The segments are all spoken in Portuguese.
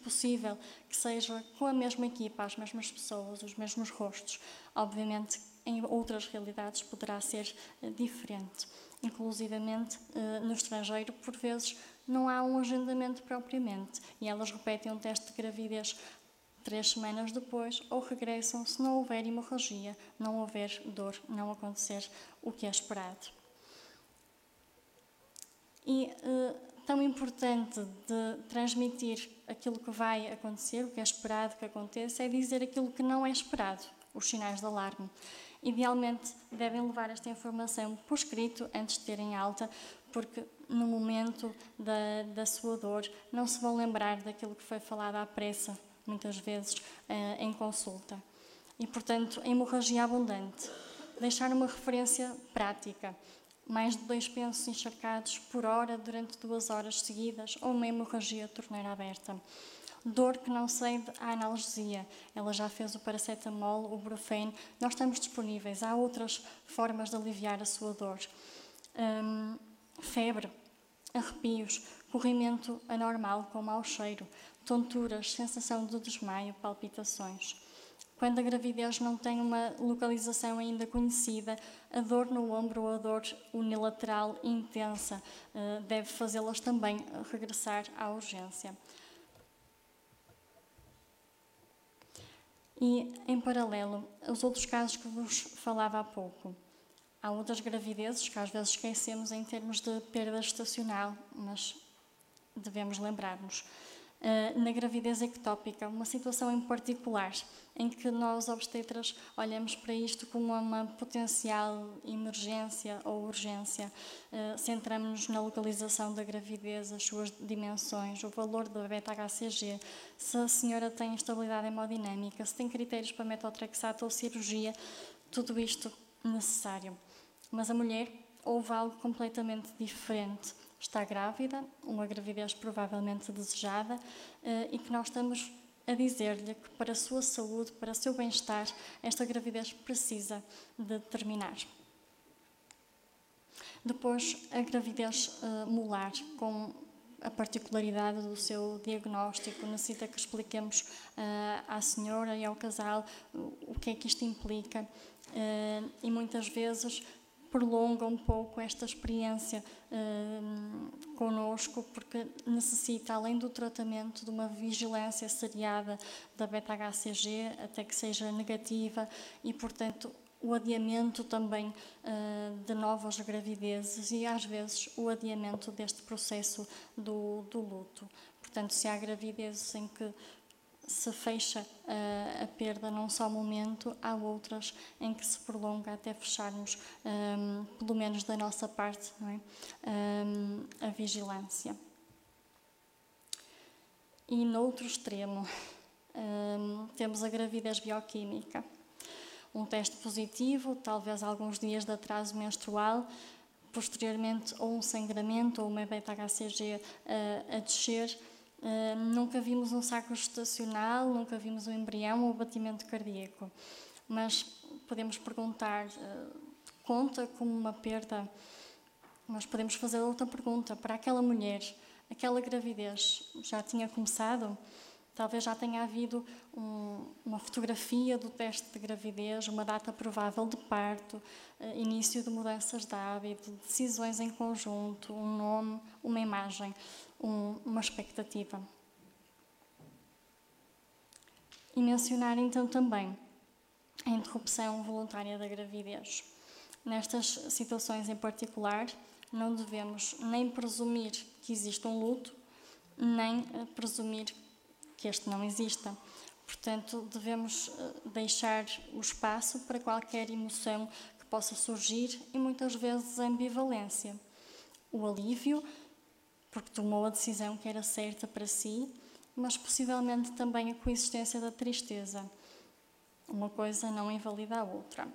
possível que seja com a mesma equipa, as mesmas pessoas, os mesmos rostos. Obviamente, em outras realidades poderá ser diferente. Inclusivamente, no estrangeiro, por vezes, não há um agendamento propriamente e elas repetem um teste de gravidez 3 semanas depois ou regressam se não houver hemorragia, não houver dor, não acontecer o que é esperado. E tão importante de transmitir aquilo que vai acontecer, o que é esperado que aconteça, é dizer aquilo que não é esperado, os sinais de alarme. Idealmente, devem levar esta informação por escrito antes de terem alta, porque no momento da sua dor não se vão lembrar daquilo que foi falado à pressa, muitas vezes, em consulta. E, portanto, a hemorragia abundante. Deixar uma referência prática. Mais de 2 pensos encharcados por hora durante 2 horas seguidas ou uma hemorragia torneira aberta. Dor que não cede à analgesia. Ela já fez o paracetamol, o Brufen. Nós estamos disponíveis. Há outras formas de aliviar a sua dor. Febre, arrepios, corrimento anormal com mau cheiro, tonturas, sensação de desmaio, palpitações. Quando a gravidez não tem uma localização ainda conhecida, a dor no ombro ou a dor unilateral intensa deve fazê-las também regressar à urgência. E, em paralelo, os outros casos que vos falava há pouco. Há outras gravidezes que às vezes esquecemos em termos de perda gestacional, mas devemos lembrar-nos. Na gravidez ectópica, uma situação em particular, em que nós, obstetras, olhamos para isto como uma potencial emergência ou urgência. Centramos-nos na localização da gravidez, as suas dimensões, o valor da beta-HCG, se a senhora tem estabilidade hemodinâmica, se tem critérios para metotrexato ou cirurgia, tudo isto necessário. Mas a mulher houve algo completamente diferente. Está grávida, uma gravidez provavelmente desejada, e que nós estamos a dizer-lhe que para a sua saúde, para o seu bem-estar, esta gravidez precisa de terminar. Depois, a gravidez molar, com a particularidade do seu diagnóstico, necessita que expliquemos à senhora e ao casal o que é que isto implica, e muitas vezes prolonga um pouco esta experiência connosco, porque necessita, além do tratamento, de uma vigilância seriada da beta-HCG até que seja negativa e, portanto, o adiamento também de novas gravidezes e, às vezes, o adiamento deste processo do luto. Portanto, se há gravidezes em que se fecha a perda num só momento, há outras em que se prolonga até fecharmos, pelo menos da nossa parte, não é? A vigilância. E no outro extremo, temos a gravidez bioquímica. Um teste positivo, talvez alguns dias de atraso menstrual, posteriormente ou um sangramento ou uma beta-HCG a descer. Nunca vimos um saco gestacional, nunca vimos um embrião ou batimento cardíaco. Mas podemos perguntar, conta como uma perda? Mas podemos fazer outra pergunta. Para aquela mulher, aquela gravidez já tinha começado? Talvez já tenha havido uma fotografia do teste de gravidez, uma data provável de parto, início de mudanças de hábito, decisões em conjunto, um nome, uma imagem, uma expectativa. E mencionar então também a interrupção voluntária da gravidez. Nestas situações em particular, não devemos nem presumir que existe um luto, nem presumir que este não exista. Portanto, devemos deixar o espaço para qualquer emoção que possa surgir e muitas vezes a ambivalência. O alívio, porque tomou a decisão que era certa para si, mas possivelmente também a coexistência da tristeza. Uma coisa não invalida a outra.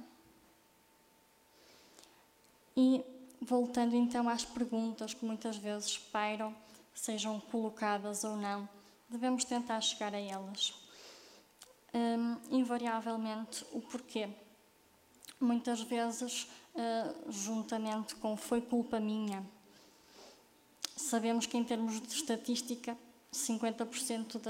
E voltando então às perguntas que muitas vezes pairam, sejam colocadas ou não, devemos tentar chegar a elas. Invariavelmente, o porquê. Muitas vezes, juntamente com foi culpa minha, sabemos que em termos de estatística, 50%